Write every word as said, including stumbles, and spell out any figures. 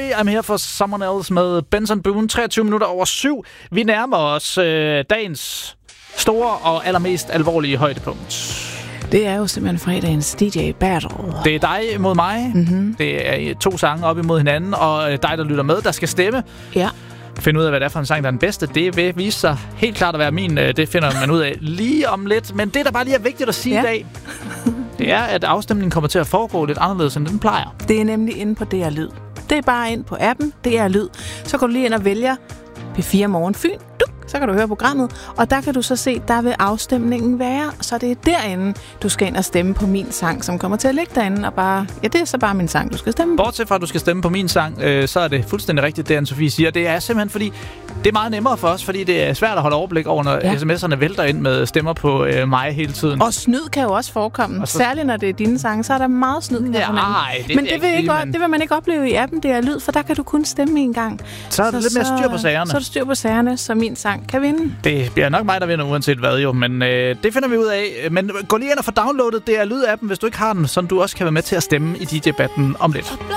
Sorry, I'm here for someone else med Benson Boone, treogtyve minutter over syv. Vi nærmer os øh, dagens store og allermest alvorlige højdepunkt. Det er jo simpelthen fredagens D J Battle. Det er dig mod mig. Mm-hmm. Det er to sange op imod hinanden, og dig, der lytter med, der skal stemme. Ja. Finde ud af, hvad det er for en sang, der er den bedste. Det vil vise sig helt klart at være min. Det finder man ud af lige om lidt. Men det, der bare lige er vigtigt at sige ja. i dag, det er, at afstemningen kommer til at foregå lidt anderledes, end den plejer. Det er nemlig inde på D R Lyd. Det er bare ind på appen, D R Lyd. Så går du lige ind og vælger P fire Morgen Fyn. Duk, så kan du høre programmet. Og der kan du så se, der vil afstemningen være. Så det er derinde, du skal ind og stemme på min sang, som kommer til at ligge derinde. Og bare, ja, det er så bare min sang, du skal stemme på. Bortset fra, at du skal stemme på min sang, øh, så er det fuldstændig rigtigt, det Anne-Sophie siger. Det er simpelthen fordi, det er meget nemmere for os, fordi det er svært at holde overblik over, når ja. sms'erne vælter ind med stemmer på øh, mig hele tiden. Og snyd kan jo også forekomme. Så... Særligt når det er dine sange, så er der meget snyd. Ja, ej, det men det, vil ikke, man... det vil man ikke opleve i appen, det er lyd, for der kan du kun stemme en gang. Så er det lidt mere styr på sagerne. Så er det styr på sagerne, så min sang kan vinde. Det bliver nok mig, der vinder, uanset hvad jo, men øh, det finder vi ud af. Men gå lige ind og få downloadet D R Lyd-appen, hvis du ikke har den, så du også kan være med til at stemme i D J-batten om lidt.